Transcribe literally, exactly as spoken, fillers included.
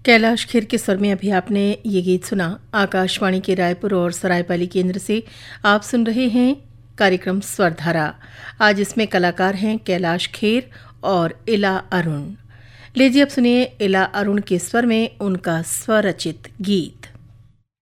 कैलाश खेर के स्वर में अभी आपने ये गीत सुना। आकाशवाणी के रायपुर और सरायपाली केंद्र से आप सुन रहे हैं कार्यक्रम स्वरधारा। आज इसमें कलाकार हैं कैलाश खेर और इला अरुण। लीजिए अब सुनिए इला अरुण के स्वर में उनका स्वरचित गीत।